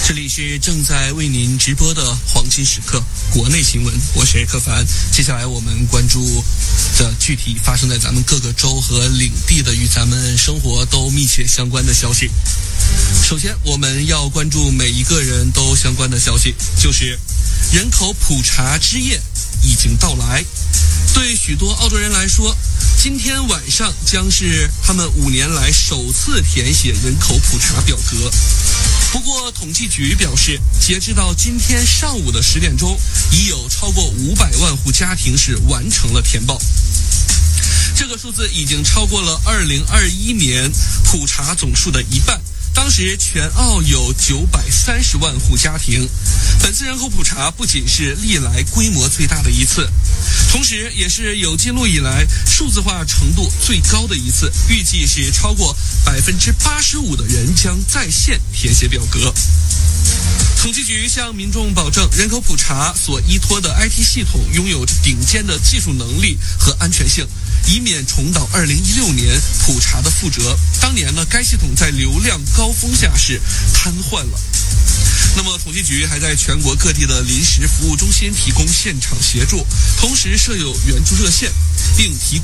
这里是正在为您直播的黄金时刻国内新闻，我是柯凡。接下来我们关注的具体发生在咱们各个州和领地的与咱们生活都密切相关的消息。首先我们要关注每一个人都相关的消息，就是人口普查之夜已经到来。对许多澳洲人来说，今天晚上将是他们5年来首次填写人口普查表格。不过统计局表示，截至到今天上午的10点钟，已有超过500万户家庭是完成了填报。这个数字已经超过了2021年普查总数的一半。当时全澳有930万户家庭。本次人口普查不仅是历来规模最大的一次，同时也是有记录以来数字化程度最高的一次，预计是超过85%的人将在线填写表格。统计局向民众保证，人口普查所依托的 IT 系统拥有顶尖的技术能力和安全性，以免重蹈2016年普查的覆辙。当年呢，该系统在流量高峰下是瘫痪了。那么统计局还在全国各地的临时服务中心提供现场协助，同时设有援助热线，并提供